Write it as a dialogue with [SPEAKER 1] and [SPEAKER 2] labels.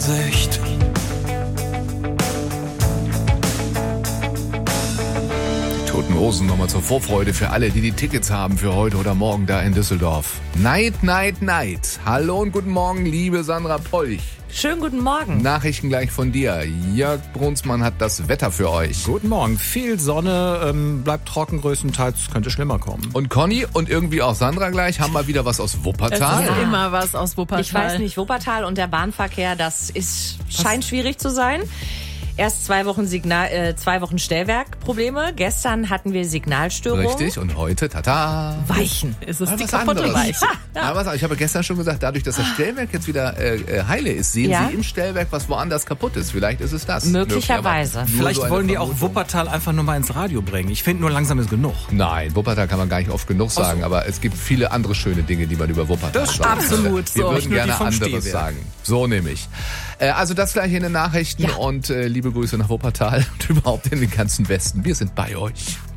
[SPEAKER 1] Sicht.
[SPEAKER 2] Toten Hosen nochmal zur Vorfreude für alle, die Tickets haben für heute oder morgen da in Düsseldorf. Night, Night, Night. Hallo und guten Morgen, liebe Sandra Polch.
[SPEAKER 3] Schönen guten Morgen.
[SPEAKER 2] Nachrichten gleich von dir. Jörg Brunsmann hat das Wetter für euch.
[SPEAKER 1] Guten Morgen. Viel Sonne, bleibt trocken größtenteils, könnte schlimmer kommen.
[SPEAKER 2] Und Conny und irgendwie auch Sandra gleich haben mal wieder was aus Wuppertal.
[SPEAKER 4] Es ist immer was aus Wuppertal.
[SPEAKER 3] Ich weiß nicht, Wuppertal und der Bahnverkehr, scheint schwierig zu sein. Erst 2 Wochen Stellwerkprobleme. Gestern hatten wir Signalstörungen.
[SPEAKER 2] Richtig, und heute, tata.
[SPEAKER 4] Weichen. Es ist die
[SPEAKER 2] was
[SPEAKER 4] kaputte
[SPEAKER 2] anderes.
[SPEAKER 4] Weiche.
[SPEAKER 2] Aber ich habe gestern schon gesagt, dadurch, dass das Stellwerk jetzt wieder heile ist, sehen Sie im Stellwerk, was woanders kaputt ist. Vielleicht ist es das.
[SPEAKER 3] Möglicherweise.
[SPEAKER 1] Vielleicht wollen die auch Wuppertal einfach nur mal ins Radio bringen. Ich finde nur, langsam ist genug.
[SPEAKER 2] Nein, Wuppertal kann man gar nicht oft genug sagen, aber es gibt viele andere schöne Dinge, die man über Wuppertal
[SPEAKER 1] Das
[SPEAKER 2] sagen kann.
[SPEAKER 4] absolut
[SPEAKER 2] Wir
[SPEAKER 4] so.
[SPEAKER 2] würden gerne anderes sagen. So nämlich. Also das gleich in den Nachrichten und liebe Grüße nach Wuppertal und überhaupt in den ganzen Westen. Wir sind bei euch.